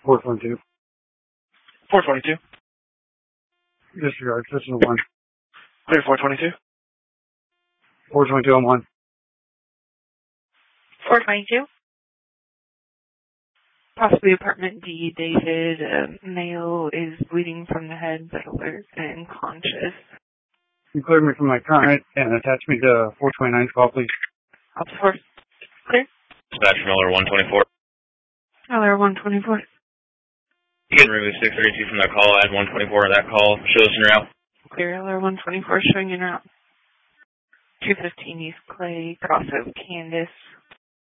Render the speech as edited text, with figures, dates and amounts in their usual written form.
422. 422. Disregard. This is 1. Clear 422. 422 on 1. 422. Possibly apartment D, David. Male is bleeding from the head but alert and conscious. You cleared me from my current and attach me to 429's call, please. Ops 4. Clear. Dispatch Miller 124. Miller 124. You can remove 632 from that call, add 124 to that call, show us in route. Clear LR 124 showing in route. 215 East Clay, cross of Candace.